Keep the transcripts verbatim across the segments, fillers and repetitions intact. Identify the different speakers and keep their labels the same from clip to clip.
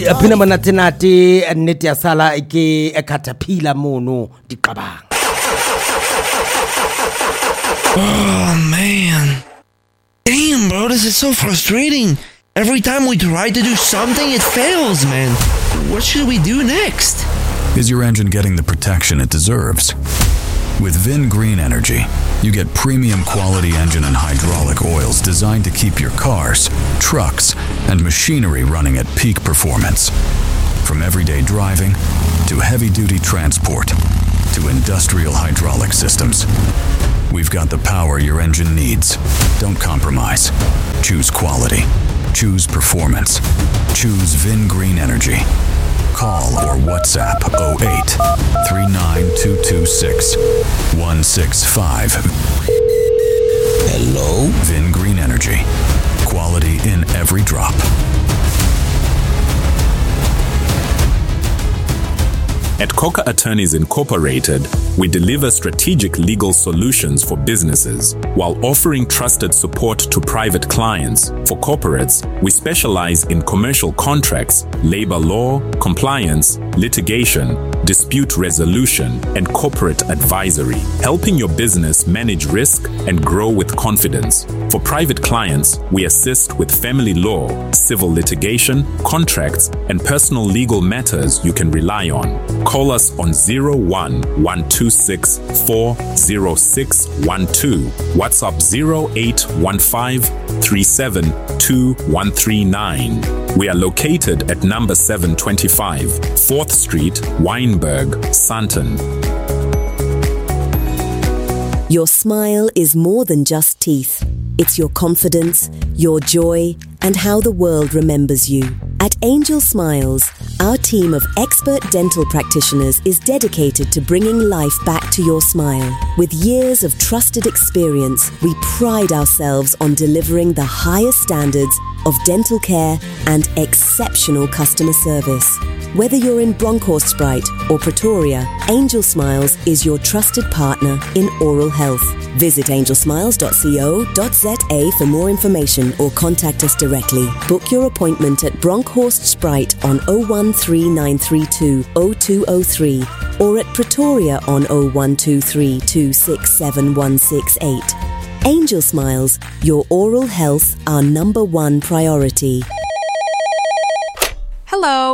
Speaker 1: Apina manatinati nnete ya sala ke e caterpillar mono diqabang.
Speaker 2: Oh man. Damn, bro, this is so frustrating. Every time we try to do something, it fails, man. What should we do next?
Speaker 3: Is your engine getting the protection it deserves? With Vin Green Energy, you get premium quality engine and hydraulic oils designed to keep your cars, trucks, and machinery running at peak performance. From everyday driving to heavy-duty transport to industrial hydraulic systems, we've got the power your engine needs. Don't compromise. Choose quality. Choose performance. Choose Vin Green Energy. Call or WhatsApp oh eight, three nine two two six, one six five.
Speaker 2: Hello?
Speaker 3: Vin Green Energy. Quality in every drop.
Speaker 4: At Coca Attorneys Incorporated, we deliver strategic legal solutions for businesses while offering trusted support to private clients. For corporates, we specialize in commercial contracts, labor law, compliance, litigation, dispute resolution, and corporate advisory, helping your business manage risk and grow with confidence. For private clients, we assist with family law, civil litigation, contracts, and personal legal matters you can rely on. Call us on zero one one two six four zero six one two, WhatsApp zero eight one five three seven two one three nine. We are located at number seven twenty-five, fourth Street, Wynberg, Sandton.
Speaker 5: Your smile is more than just teeth. It's your confidence, your joy, and how the world remembers you. At Angel Smiles, our team of expert dental practitioners is dedicated to bringing life back to your smile. With years of trusted experience, we pride ourselves on delivering the highest standards of dental care and exceptional customer service. Whether you're in Bronkhorstspruit or Pretoria, Angel Smiles is your trusted partner in oral health. Visit angel smiles dot co dot za for more information or contact us directly. Book your appointment at Bronkhorstspruit on oh one three nine three two oh two oh three or at Pretoria on oh one two three two six seven one six eight. Angel Smiles, your oral health, our number one priority.
Speaker 6: Hello.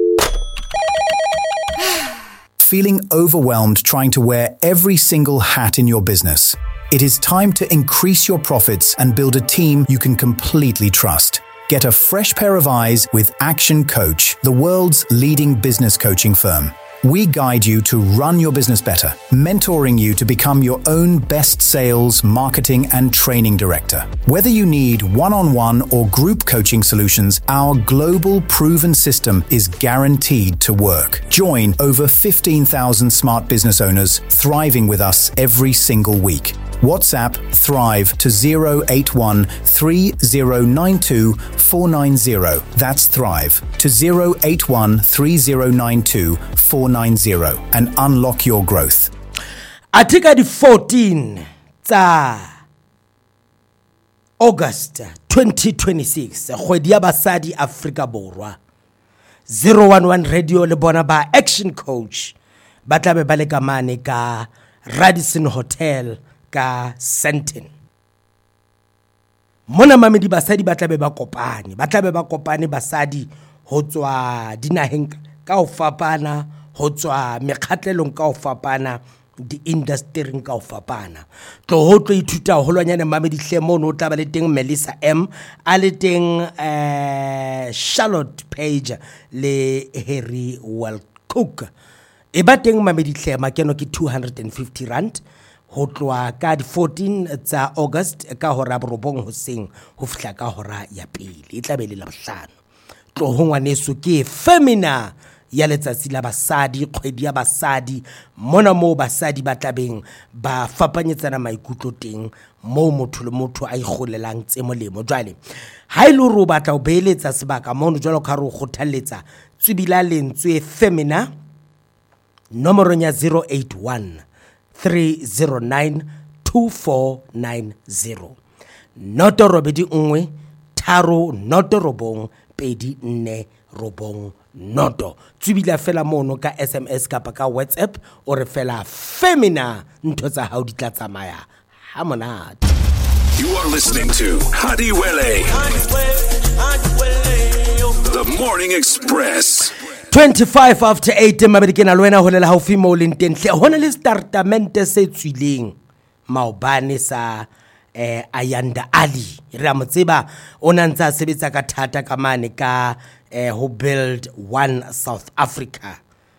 Speaker 7: Feeling overwhelmed trying to wear every single hat in your business? It is time to increase your profits and build a team you can completely trust. Get a fresh pair of eyes with Action Coach, the world's leading business coaching firm. We guide you to run your business better, mentoring you to become your own best sales, marketing, and training director. Whether you need one-on-one or group coaching solutions, our global proven system is guaranteed to work. Join over fifteen thousand smart business owners thriving with us every single week. WhatsApp Thrive to zero eight one three zero nine two four nine zero. That's Thrive to zero eight one three zero nine two four nine zero and unlock your growth.
Speaker 1: Article the fourteen tsa August twenty twenty-six kgwedi ya basadi Afrika Borwa. zero one one Radio le bona ba Action Coach ba tla be ba le kamane ka Radisson Hotel ka Sandton. Mona mamedi basadi ba tla be ba kopane ba tla be ba kopane basadi ho tswa dinaheng ka o fapana, ho tswa mekgatlelong ka o fapana, di industry ka o fapana. Tlo ho tlo ithuta ho lwanyane mamedi hle mono o tla ba le teng Melissa M, a le teng eh Charlotte Page le Harry Wellcook. E ba teng mamedi hle makeno ke two hundred fifty rand. Ho tloa ka di fourteen tsa August ka hora borobong hoseng ho fihla ka hora ya pele e tla be le la bohlano. Tlo ho ngwaneso ke Femina ya letsatsi la basadi, kgwedi ya basadi, mona mo basadi ba tlabeng ba fapanyetsana maikutlo teng mo motho le motho a igolelang tse molemo. Jwale ha ile ro batla o beeletsa sebaka mono jwalo ka re o kgothaletsa tsibila lentswe Femina nomoro nya zero eight one three zero nine two four nine zero. Noto robedi nngwe tharo noto robong pedi nne robong noto. Tsubila fela mono ka S M S kapa ka WhatsApp o re fela femina ntho tsa hao di tla tsamaya ha monate.
Speaker 3: You are listening to Hadiwele, the Morning Express.
Speaker 1: twenty-five after eight mabedi ke na lwena ho lela haufi mo le nteng hle hona le startamente se tswileng maobane sa eh Ayanda Ali re a motseba ona ntse a sebetsa ka thata ka mane ka eh ho build one South Africa.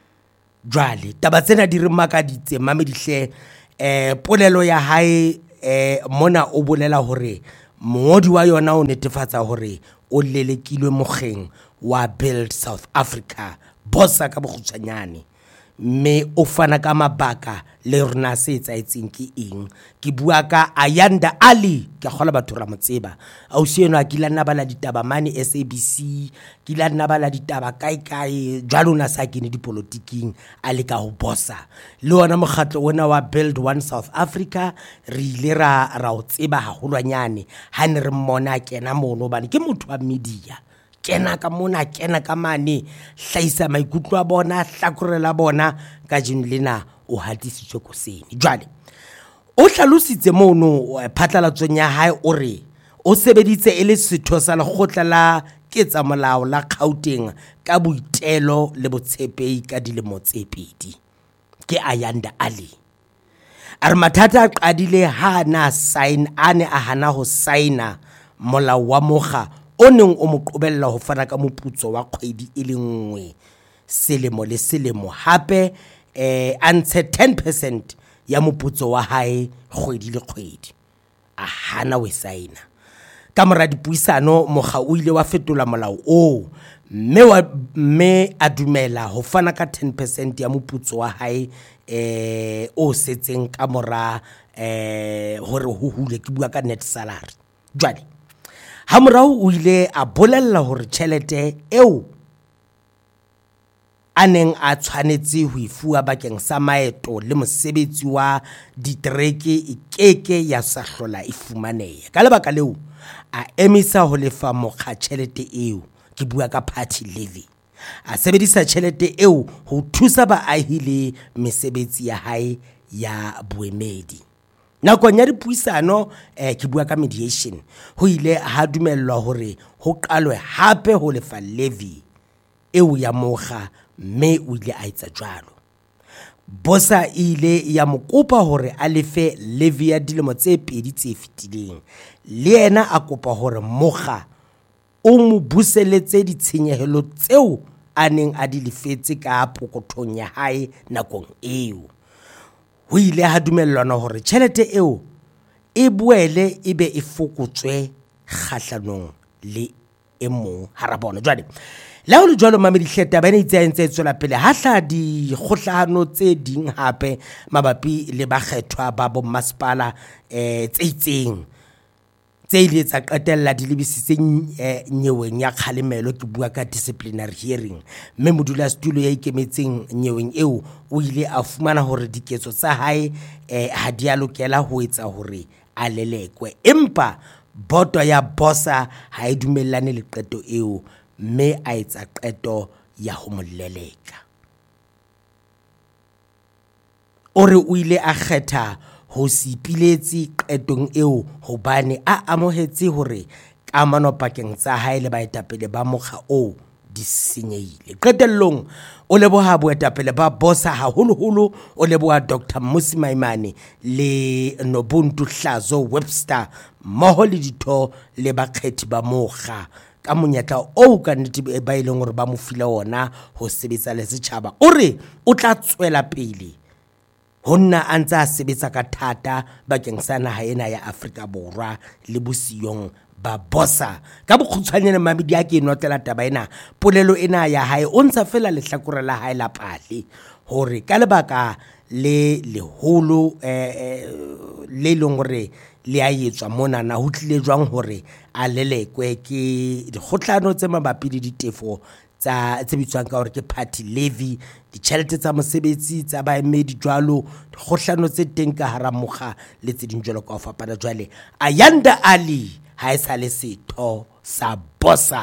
Speaker 1: Jwale taba tsena di re makaditse mamedi hle eh polelo ya hae eh mona o bolela hore mongodi wa yona o netefatsa hore o lelekilwe mogeng wa build South Africa bossa ka bogutshwanyane me o fana ka mabaka le rona se etsaetseng ke eng ke bua ka Ayanda Ali ke gola batho ra motseba a usieno a kila nna bala ditaba mane S A B C kila nna bala ditaba kai kai jalo na sa kene dipolotiking a le ka ho bossa le ona mogatlo ona wa build one South Africa re ile ra ra o tseba hahulwanyane ha ne re mmona kena mono bane ke motho wa media kena ka mona kena ka mane hlaisa maikutlo a bona hlakorela bona ka jinlena o hatisitswe ko sene. Jwale o hlalositse mono phatlalatsong ya hae o re o sebeditse ele setho sa lekgotla la ketsa molao la Gauteng ka boitelo le botshepehi ka dilemo tse pedi ke Ayanda Ali. Are mathata a qadile ha na sign ane a hana ho signa molao wa moga o neng o mo qobella ho fana ka moputso wa kgwedi e le nngwe selemo le selemo hape eh antshe ten percent ya moputso wa hae kgwedi le kgwedi a hana we signa ka mora dipuisano moga o ile wa fetola molao o mme wa mme a dumela ho fana ka ten percent ya moputso wa hae eh o setseng ka mora eh hore ho hule ke bua ka net salary. Jwale ha morao o ile a bolella hore tjhelete eo aneng a tshwanetse ho ifua bakeng sa maeto le mosebetsi wa ditereke ikeke ya sahlola ifumaneha ka lebaka leo a emisa ho lefa mokga tjhelete eo ke bua ka party levy a sebedisa tjhelete eo ho thusa baahi le mesebetsi ya hae ya boemedi. Nakong ya dipuisano eh ke bua ka mediation ho ile ha dumellwa hore ho qalwe hape ho lefa levy eo ya moga mme o ile a etsa jwalo. Bossa ile ya mokopa hore a lefe levy ya dilemo tse pedi tse fitileng le yena a kopa hore moga o mo buseletse ditshenyehelo tseo a neng a di lefetse ka pokothong ya hae nakong eo. Ho ile ha dumellwana hore tjhelete eo e boele e be e fokotswe kgahlanong le e mong harabona. Jwale la ho le jwalo mamedi hleta ba ne itse entse tswela pele ha hla di kgohlano tse ding hape mabapi le ba kgethwa ba bo masipala eh tse itseng tse ile tsa qetella di lebisitse nyeweng ya kgalemelo ke bua ka disciplinary hearing mme modula stulo ya ikemetseng nyeweng eo o ile a fumana hore diketso tsa hae eh ha di a lokela ho etsa hore a lelekwe empa boto ya bossa ha e dumellane le qeto eo mme a etsa qeto ya ho moleleka. Ore o ile a kgetha ho sipiletsi qetong eo hobane a amohetse hore kamano pakeng tsa hae le baetapele ba mokga o di senyehile. Qetellong o leboha boetapele ba bossa haholoholo o leboha Doctor Mmusi Maimane le Nobuntu Hlazo Webster mmoho le ditho le bakgethi ba mokga ka monyetla o ka nnete ba ileng hore ba mo file ona ho sebetsa le setjhaba. O re o tla tswela pele honna a ntse a sebetsa ka thata bakeng sa naha ena ya Afrika Borwa le bosiyong ba bossa ka bokgutshwanyane mamedi a ke notlela taba ena polelo ena ya hae o ntsa fela lehlakore la hae la pale hore ka lebaka le leholo eh le lengore le a etswa mona na ho tlile jwang hore a lelekwe ke dikgohlano tse mabapi le ditefo tsa tse bitswang ka hore ke party levy ditjhelete tsa mosebetsi tsa baemedi jwalo dikgohlano tse teng ka hara mokga le tse ding jwalo ka ho fapana. Jwale Ayanda Ali ha e sa le setho sa bossa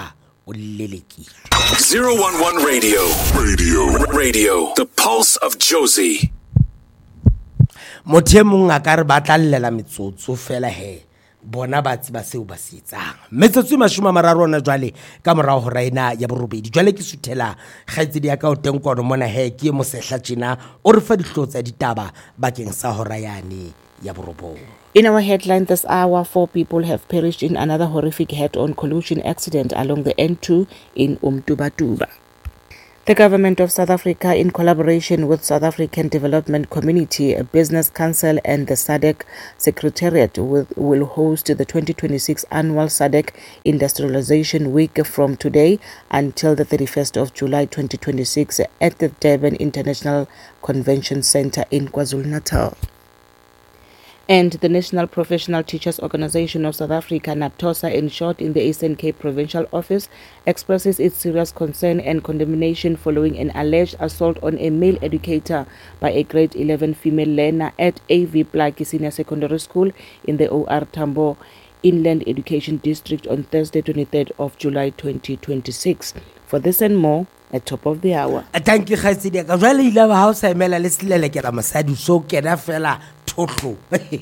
Speaker 1: o lelekile.
Speaker 6: zero one one Radio. Radio. Radio. The Pulse of Jozi.
Speaker 1: Motho e mong a ka re ba tla llela metsotso fela he bona ba tseba seo ba se etsang. Metsotso e mashome a mararo ona jwale ka morao ho raina ya borobedi. Jwale ke suthela kgaitsedi ya ka o teng kono mona he ke mo sehla tjena o re fa dihlotso tsa ditaba bakeng sa hora yane ya borobong.
Speaker 8: In our headline this hour, four people have perished in another horrific head-on collision accident along the N two in Umtubatuba. The government of South Africa, in collaboration with South African Development Community, Business Council and the S A D C Secretariat, will, will host the twenty twenty-six annual S A D C Industrialization Week from today until the thirty-first of July twenty twenty-six at the Durban International Convention Centre in KwaZulu-Natal. And the National Professional Teachers Organization of South Africa, NAPTOSA in short, in the Eastern Cape Provincial Office, expresses its serious concern and condemnation following an alleged assault on a male educator by a grade eleven female learner at A V Plaki Senior Secondary School in the O R Tambo Inland Education District on Thursday, twenty-third of July twenty twenty-six. For this and more, at top of the hour.
Speaker 1: Thank you, Khaisidi. Ka jwale ile ba hausa emela le silele ke ra masadi so kena fela thotlo.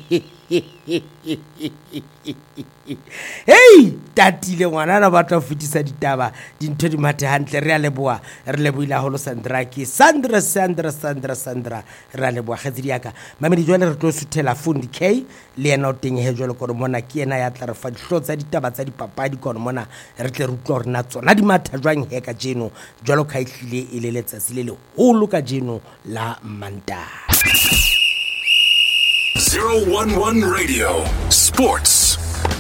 Speaker 1: Hey, tatile ngwana na batla fitisa ditaba dintho di mathe hantle re a leboa re leboila holo Sandra ki Sandra Sandra Sandra Sandra re a leboa khatsedi yaka mamedi jwale re tlo suthela Fundi K le yena o teng he jwale kono mona ke yena ya tla re fa dihlotsa ditaba tsa dipapadi kono mona re tle re utlwa rena tsona di matha jwang he ka jeno jwalo ka ihlile ile letsatsi le le holo ka jeno la Manta.
Speaker 6: zero one one Radio. Sports.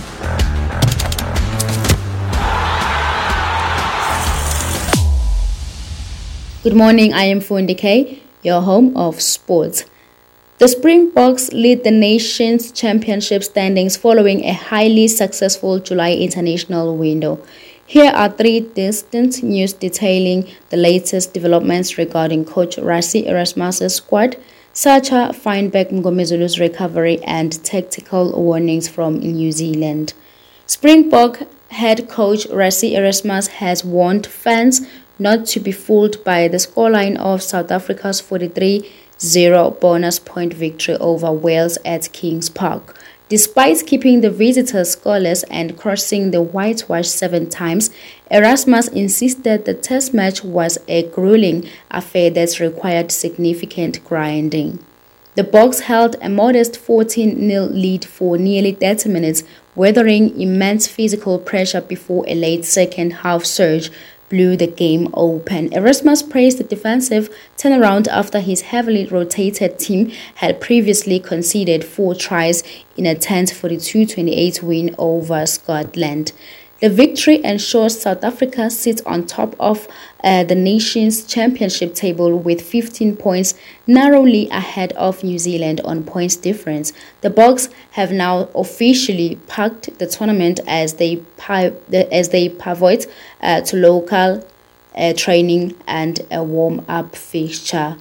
Speaker 9: Good morning, I am Fundi K, your home of sports. The Springboks lead the nation's championship standings following a highly successful July international window. Here are three distinct news detailing the latest developments regarding coach Rassie Erasmus' squad, Sacha Feinberg-Mngomezulu's recovery, and tactical warnings from New Zealand. Springbok head coach Rassie Erasmus has warned fans not to be fooled by the scoreline of South Africa's forty-three zero bonus point victory over Wales at Kings Park. Despite keeping the visitors scoreless and crossing the whitewash seven times, Erasmus insisted the test match was a grueling affair that required significant grinding. The Boks held a modest fourteen nil lead for nearly thirty minutes, weathering immense physical pressure before a late second-half surge blew the game open. Erasmus praised the defensive turnaround after his heavily rotated team had previously conceded four tries in a tense forty-two twenty-eight win over Scotland. The victory ensures South Africa sits on top of uh, the nation's championship table with fifteen points, narrowly ahead of New Zealand on points difference. The Boks have now officially parked the tournament as they pi- as they pivot uh, to local uh, training and a warm-up fixture.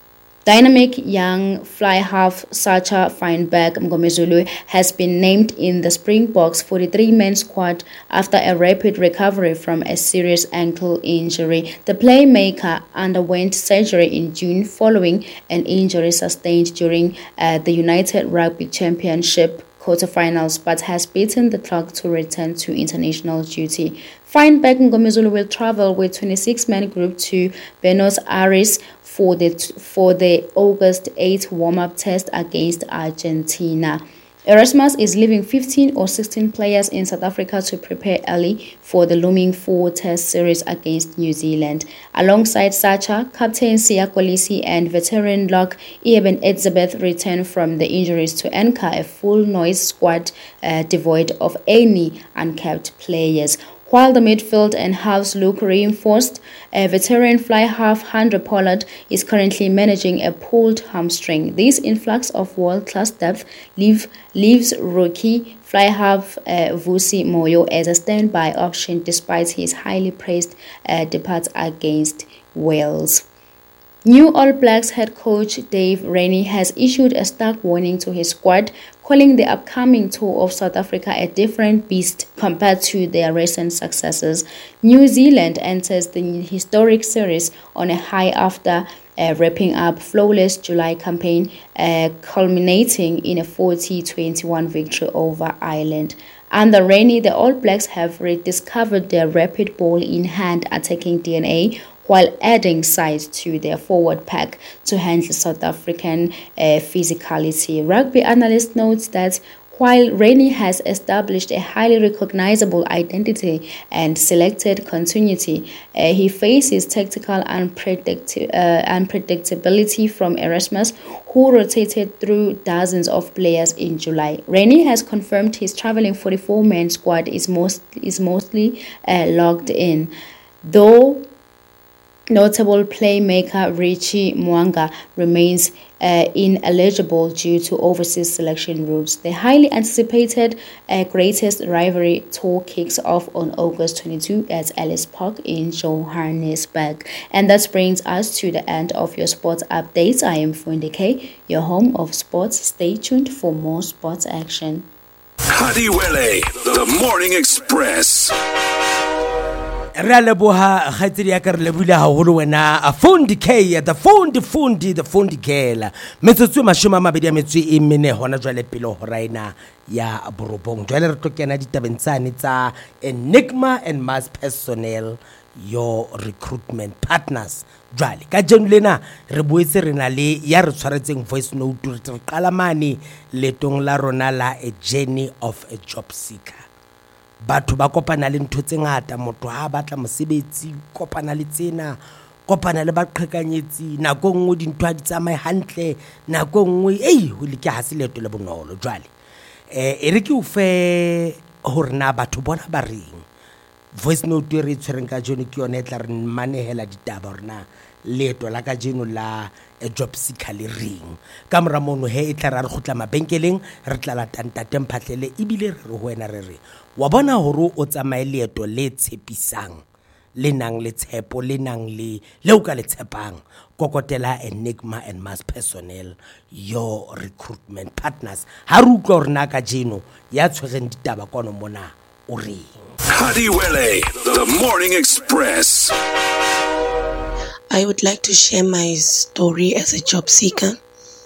Speaker 9: Dynamic young fly half Sacha Feinberg-Mngomezulu has been named in the Springboks forty-three man squad after a rapid recovery from a serious ankle injury. The playmaker underwent surgery in June following an injury sustained during uh, the United Rugby Championship quarterfinals, but has beaten the clock to return to international duty. Feinberg-Mngomezulu will travel with twenty-six man group to Buenos Aires for the for the August eighth warm-up test against Argentina. Erasmus is leaving fifteen or sixteen players in South Africa to prepare early for the looming four-test series against New Zealand. Alongside Sacha, Captain Siya Kolisi and veteran lock Eben Etzebeth return from the injuries to anchor a full noise squad uh, devoid of any uncapped players. While the midfield and halves look reinforced, a veteran fly half Handre Pollard is currently managing a pulled hamstring. This influx of world-class depth leave, leaves rookie fly half uh, Vusi Moyo as a standby option despite his highly praised uh, depart against Wales. New All Blacks head coach Dave Rennie has issued a stark warning to his squad, calling the upcoming tour of South Africa a different beast compared to their recent successes. New Zealand enters the historic series on a high after uh, wrapping up flawless July campaign, uh, culminating in a forty twenty-one victory over Ireland. Under Rennie, the All Blacks have rediscovered their rapid ball-in-hand attacking D N A, while adding size to their forward pack to handle South African uh, physicality. Rugby analyst notes that while Rennie has established a highly recognizable identity and selected continuity, uh, he faces tactical unpredict- uh, unpredictability from Erasmus, who rotated through dozens of players in July. Rennie has confirmed his traveling forty-four man squad is, most, is mostly uh, logged in, though notable playmaker Richie Mwanga remains uh, ineligible due to overseas selection rules. The highly anticipated uh, greatest rivalry tour kicks off on August twenty-second at Ellis Park in Johannesburg. And that brings us to the end of your sports updates. I am Fundi K, your home of sports. Stay tuned for more sports action.
Speaker 6: Hadiwele, the Morning Express.
Speaker 1: Re leboha khaitsedi ya ka re lebile haholo wena a Fundi K, the Fundi Fundi the Fundi Girl. Metsotso mashome a mabedi a metso e mene hona jwale pele ho raina ya borobong. Jwale re tlo kena ditabeng tsane tsa Enigma and Mass Personnel, your recruitment partners. Jwale ka jeno lena re boetse re na le ya re tshwaretseng voice note re qala mane letong la rona la A Journey of a Job Seeker. Batho ba kopana le ntho tse ngata, motho ha batla mosebetsi kopana le tsena, kopana le baqhekanyetsi, nako nngwe dintho ha di tsamaye hantle, nako nngwe ei ho le ke ha se leto le bonolo. Jwale eh e re ke o fe hore na batho bona ba reng. Voice note re tshwereng ka jeno ke yone e tla re manehela ditaba hore na leto la ka jeno la a job seeker le ring. Ka mora mono he e tla ra re khutla mabenkeleng re tla la tantata mphatlele ebile re re ho wena re re wa bona hore o tsamaye leeto le tshepisang, le nang le tshepo, le nang le le o ka le tshepang. Kokotela Enigma and Mass Personnel, your recruitment partners. Ha re utlwa hore na ka jeno ya tshwereng ditaba kono mona o reng.
Speaker 6: Hadiwele, the Morning Express.
Speaker 10: I would like to share my story as a job seeker.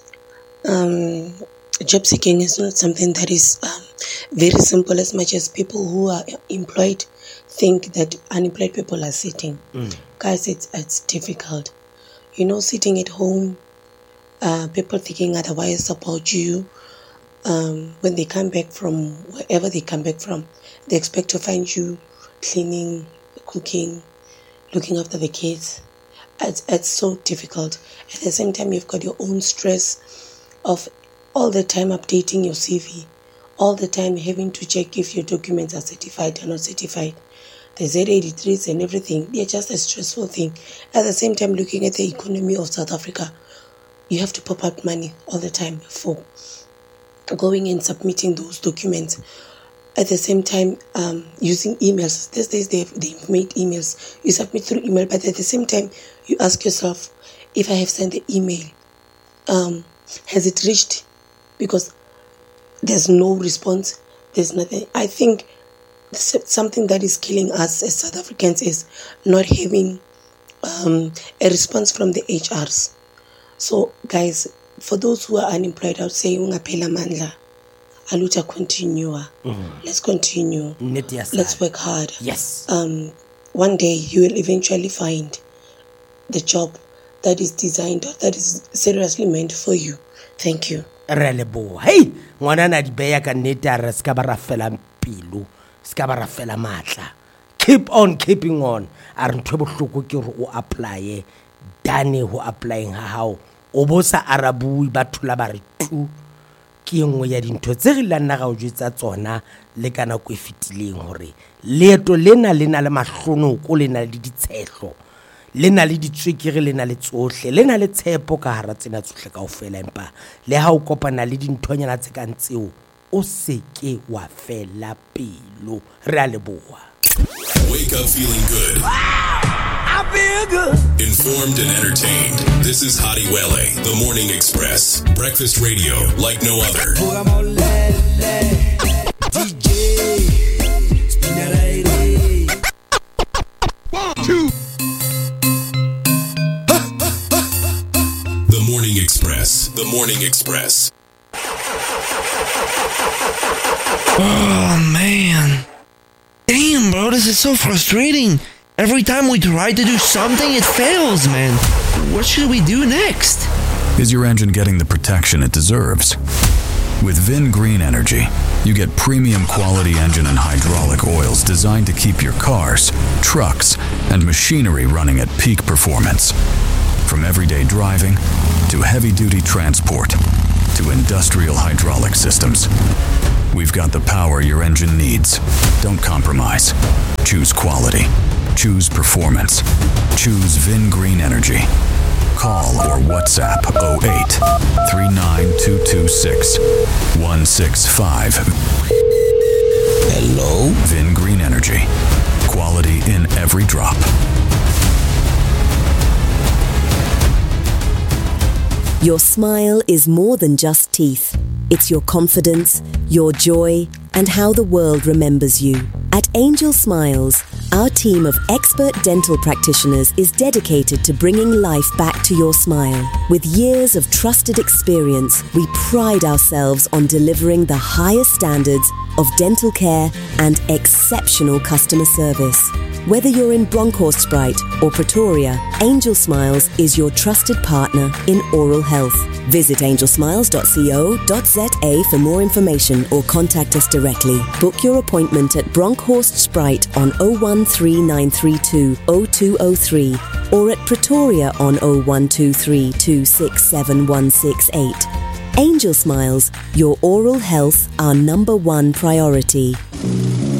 Speaker 10: Um, job seeking is not something that is um, very simple, as much as people who are employed think that unemployed people are sitting. Mm. Guys, it's, it's difficult. You know, sitting at home, uh, people thinking otherwise about you. Um, when they come back from wherever they come back from, they expect to find you cleaning, cooking, looking after the kids. It's, it's so difficult. At the same time, you've got your own stress of all the time updating your C V, all the time having to check if your documents are certified or not certified. The Z eighty-threes and everything, they're just a stressful thing. At the same time, looking at the economy of South Africa, you have to pop out money all the time for going and submitting those documents. At the same time, um, using emails. These days, they've, they've made emails. You submit through email, but at the same time, you ask yourself, if I have sent the email, um, has it reached? Because there's no response. There's nothing. I think something that is killing us as South Africans is not having um, a response from the H Rs. So, guys, for those who are unemployed, I would say, ungaphela mandla. Aluta continua. Mm-hmm. Let's continue. Let's work hard.
Speaker 1: Yes.
Speaker 10: Um, one day you will eventually find the job that is designed or that is seriously meant for you. Thank you.
Speaker 1: Relebo. Hey, ngwana na di beya ka nnete re ska ba ra fela pelo, ska ba ra fela matla. Keep on keeping on. A re ntwe bohloko ke re o apply dane ho applying ha hao. O bosa arabu ba thula ba re tu. Ke engwe ya dintho tse re lana ga o jwetsa tsona le kana go fetileng hore leeto lena lena le mahlonoko lena le ditshehlo lena le ditswekere lena le tsohle lena le tshepo ka hara tsena tsohle kaofela empa le ha o kopana le dinthonyana tse kang tseo o seke wa fela pelo. Re a leboha.
Speaker 6: Wake up feeling good.
Speaker 1: I feel good.
Speaker 6: Informed and entertained. This is Hadiwele, The Morning Express. Breakfast radio like no other.
Speaker 11: One, two.
Speaker 6: The Morning Express. The Morning Express.
Speaker 2: Oh, man. Damn, bro, this is so frustrating. Every time we try to do something, it fails, man. What should we do next?
Speaker 3: Is your engine getting the protection it deserves? With Vin Green Energy, you get premium quality engine and hydraulic oils designed to keep your cars, trucks, and machinery running at peak performance. From everyday driving to heavy-duty transport to industrial hydraulic systems, we've got the power your engine needs. Don't compromise. Choose quality. Choose performance. Choose Vin Green Energy. Call or WhatsApp oh eight, three nine two two six, one six five.
Speaker 12: Hello?
Speaker 3: Vin Green Energy. Quality in every drop.
Speaker 5: Your smile is more than just teeth. It's your confidence, your joy, and how the world remembers you. At Angel Smiles, our team of expert dental practitioners is dedicated to bringing life back to your smile. With years of trusted experience, we pride ourselves on delivering the highest standards of dental care and exceptional customer service. Whether you're in Bronkhorstspruit or Pretoria, Angel Smiles is your trusted partner in oral health. Visit angel smiles dot co dot za for more information or contact us directly. Book your appointment at Bronkhorstspruit on oh one three nine three two oh two oh three or at Pretoria on oh one two three two six seven one six eight. Angel Smiles, your oral health, our number one priority.